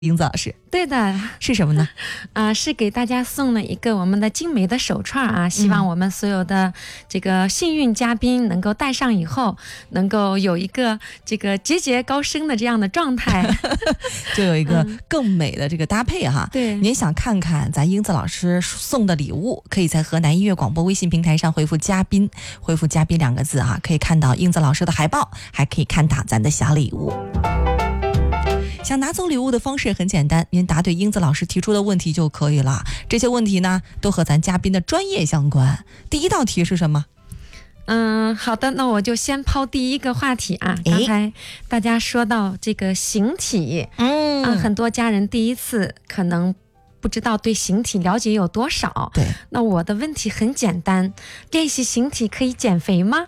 英子老师， 对的， 是什么呢？ 是给大家送了一个我们的精美的手串啊，希望我们所有的这个幸运嘉宾能够戴上以后，能够有一个这个节节高升的这样的状态， 就有一个更美的这个搭配哈。 对， 您想看看咱英子老师送的礼物，可以在河南音乐广播微信平台上回复嘉宾2个字哈，可以看到英子老师的海报，还可以看到咱的小礼物。想拿走礼物的方式很简单，您答对英子老师提出的问题就可以了。这些问题呢，都和咱嘉宾的专业相关。第一道题是什么？ 好的，那我就先抛第一个话题啊。刚才大家说到这个形体，很多家人第一次可能不知道对形体了解有多少。 对， 那我的问题很简单，练习形体可以减肥吗？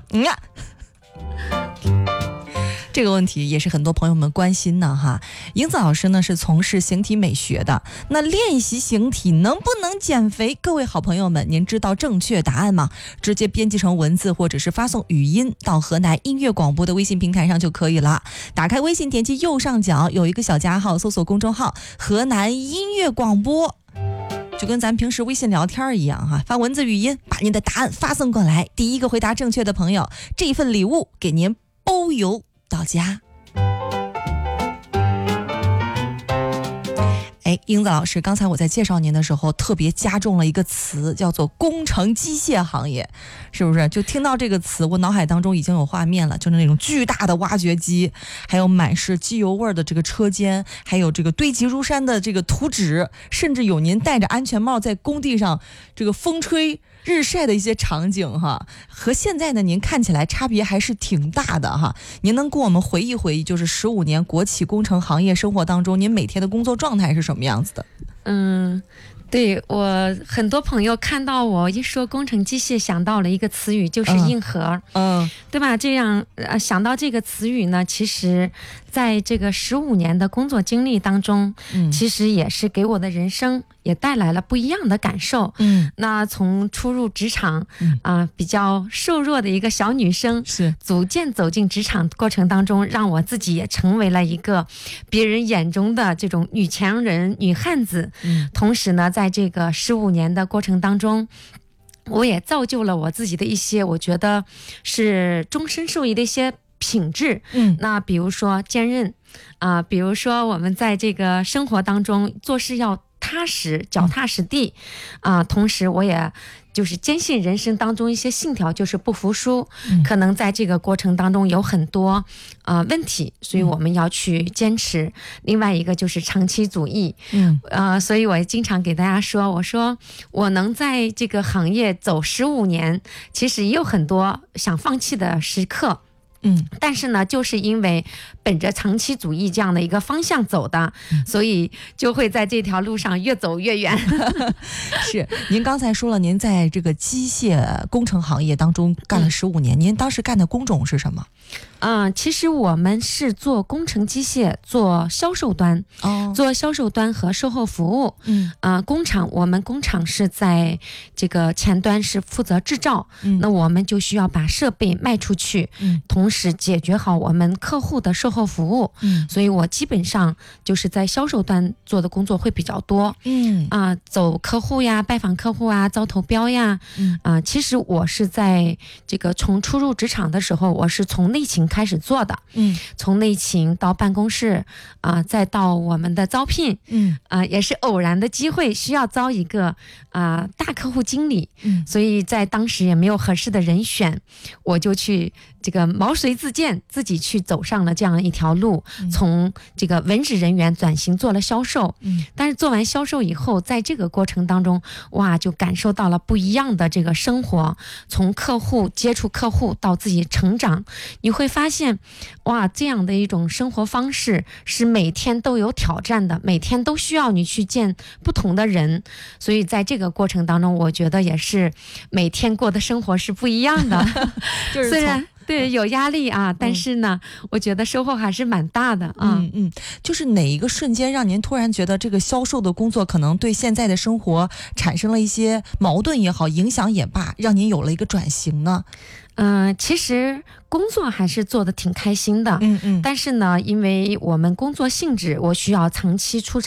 这个问题也是很多朋友们关心的哈。英子老师呢是从事形体美学的，那练习形体能不能减肥？各位好朋友们，您知道正确答案吗？直接编辑成文字或者是发送语音到河南音乐广播的微信平台上就可以了。打开微信，点击右上角有一个小加号，搜索公众号河南音乐广播，就跟咱平时微信聊天一样哈，发文字语音，把您的答案发送过来。第一个回答正确的朋友，这份礼物给您包邮到家。英子老师，刚才我在介绍您的时候特别加重了一个词，叫做工程机械行业，是不是？就听到这个词，我脑海当中已经有画面了，就是那种巨大的挖掘机，还有满是机油味的这个车间，还有这个堆积如山的这个图纸，甚至有您戴着安全帽在工地上这个风吹日晒的一些场景哈，和现在呢您看起来差别还是挺大的哈。您能跟我们回忆回忆，就是15年国企工程行业生活当中，您每天的工作状态是什么样子的？ 对，我很多朋友看到我一说工程机械，想到了一个词语，就是硬核，对吧？这样想到这个词语呢，其实在这个15年的工作经历当中，其实也是给我的人生也带来了不一样的感受。那从初入职场比较瘦弱的一个小女生，是逐渐走进职场过程当中，让我自己也成为了一个别人眼中的这种女强人、女汉子。同时呢，在这个15年的过程当中，我也造就了我自己的一些我觉得是终身受益的一些品质。那比如说坚韧比如说我们在这个生活当中做事要踏实，脚踏实地同时我也就是坚信人生当中一些信条，就是不服输。可能在这个过程当中有很多问题，所以我们要去坚持。另外一个就是长期主义。所以我也经常给大家说，我说我能在这个行业走15年，其实也有很多想放弃的时刻。但是呢，就是因为本着长期主义这样的一个方向走的，所以就会在这条路上越走越远。 是，您刚才说了，您在这个机械工程行业当中干了15年，您当时干的工种是什么？ 其实我们是做工程机械，做销售端，做销售端和售后服务。我们工厂是在这个前端是负责制造，那我们就需要把设备卖出去，同时解决好我们客户的售后服务。所以我基本上就是在销售端做的工作会比较多。走客户呀，拜访客户啊，招投标呀。其实我是在这个从初入职场的时候，我是从内勤开始做的。从内勤到办公室再到我们的招聘。也是偶然的机会需要招一个大客户经理。所以在当时也没有合适的人选，我就去这个毛遂自荐，自己去走上了这样一条路，从这个文职人员转型做了销售。但是做完销售以后，在这个过程当中，哇，就感受到了不一样的这个生活，从客户接触客户到自己成长，你会发现，哇，这样的一种生活方式是每天都有挑战的，每天都需要你去见不同的人。所以在这个过程当中，我觉得也是每天过的生活是不一样的。就是虽然对有压力但是呢，我觉得收获还是蛮大的。 就是哪一个瞬间让您突然觉得这个销售的工作可能对现在的生活产生了一些矛盾也好，影响也罢，让您有了一个转型呢？ 其实工作还是做得挺开心的，但是呢，因为我们工作性质，我需要长期出